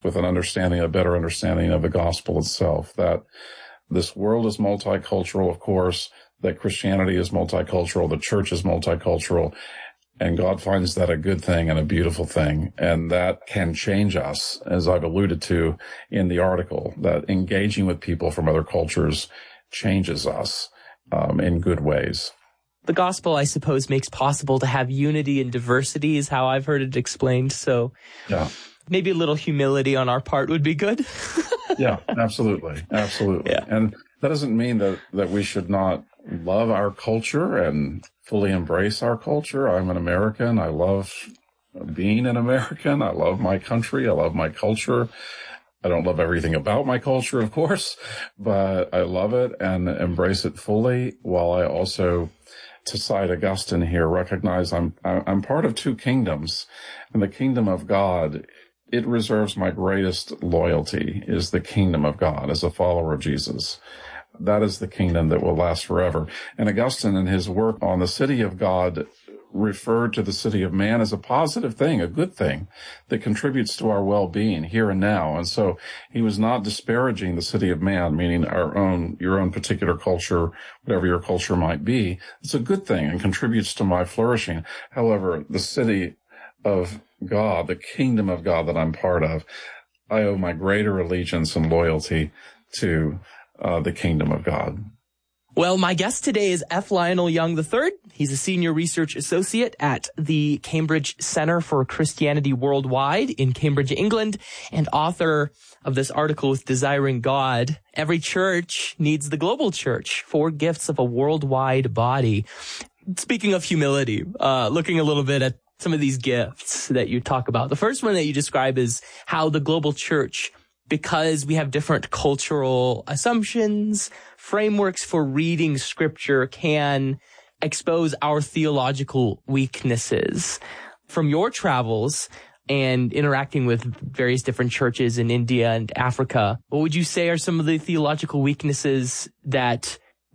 with a better understanding of the gospel itself, that this world is multicultural, of course, that Christianity is multicultural, the church is multicultural, and God finds that a good thing and a beautiful thing. And that can change us, as I've alluded to in the article, that engaging with people from other cultures changes us in good ways. The gospel, I suppose, makes possible to have unity and diversity is how I've heard it explained. So yeah, maybe a little humility on our part would be good. Yeah, absolutely. Absolutely. Yeah. And that doesn't mean that we should not love our culture and fully embrace our culture. I'm an American. I love being an American. I love my country. I love my culture. I don't love everything about my culture, of course, but I love it and embrace it fully, while I also, to cite Augustine here, recognize I'm part of two kingdoms, and the kingdom of God, it reserves my greatest loyalty, is the kingdom of God as a follower of Jesus. That is the kingdom that will last forever. And Augustine, in his work on the city of God, referred to the city of man as a positive thing, a good thing that contributes to our well-being here and now. And so he was not disparaging the city of man, meaning your own particular culture, whatever your culture might be. It's a good thing and contributes to my flourishing. However, the city of God, the kingdom of God that I'm part of, I owe my greater allegiance and loyalty to the kingdom of God. Well, my guest today is F. Lionel Young III. He's a senior research associate at the Cambridge Center for Christianity Worldwide in Cambridge, England, and author of this article with Desiring God, Every Church Needs the Global Church, 4 Gifts of a Worldwide Body. Speaking of humility, looking a little bit at some of these gifts that you talk about. The first one that you describe is how the global church, because we have different cultural assumptions, frameworks for reading scripture, can expose our theological weaknesses. From your travels and interacting with various different churches in India and Africa, what would you say are some of the theological weaknesses that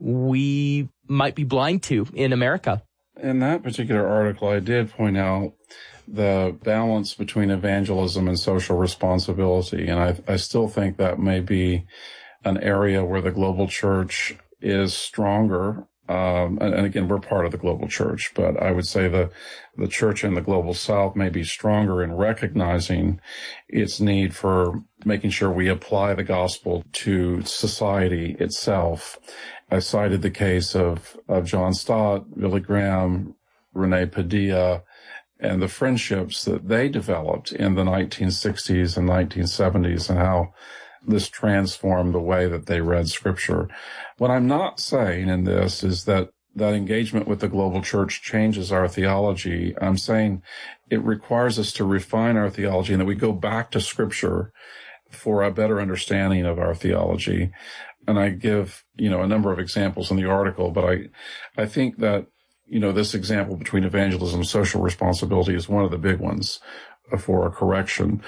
we might be blind to in America? In that particular article, I did point out the balance between evangelism and social responsibility. And I still think that may be an area where the global church is stronger. And again, we're part of the global church, but I would say the church in the global south may be stronger in recognizing its need for making sure we apply the gospel to society itself. I cited the case of John Stott, Billy Graham, Rene Padilla, and the friendships that they developed in the 1960s and 1970s, and how this transformed the way that they read scripture. What I'm not saying in this is that engagement with the global church changes our theology. I'm saying it requires us to refine our theology, and that we go back to scripture for a better understanding of our theology. And I give, a number of examples in the article, but I think that, this example between evangelism and social responsibility is one of the big ones for a correction.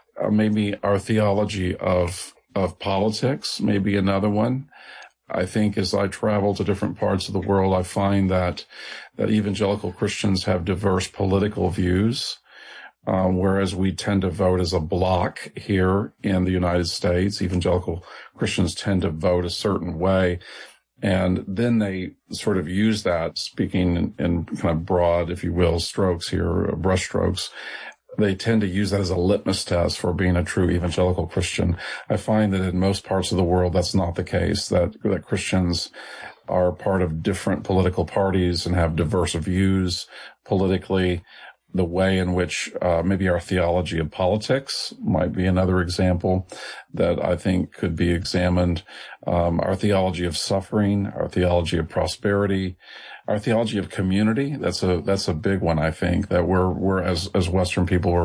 Maybe our theology of politics may be another one. I think as I travel to different parts of the world, I find that evangelical Christians have diverse political views, whereas we tend to vote as a bloc here in the United States. Evangelical Christians tend to vote a certain way. And then they sort of use that, speaking in kind of broad, if you will, strokes here, brush strokes. They tend to use that as a litmus test for being a true evangelical Christian. I find that in most parts of the world, that's not the case, that Christians are part of different political parties and have diverse views politically. The way in which maybe our theology of politics might be another example that I think could be examined. Our theology of suffering, our theology of prosperity, our theology of community. That's a big one. I think that we're as Western people,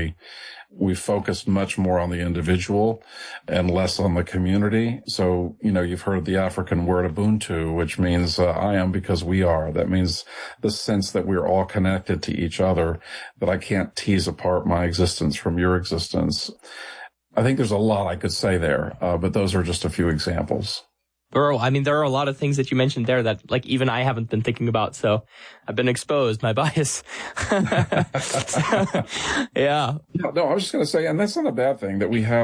we focus much more on the individual and less on the community. So, you've heard the African word Ubuntu, which means I am because we are. That means the sense that we're all connected to each other, that I can't tease apart my existence from your existence. I think there's a lot I could say there, but those are just a few examples. There are a lot of things that you mentioned there that, like, even I haven't been thinking about. So I've been exposed, my bias. Yeah. No, I was just going to say, and that's not a bad thing that we have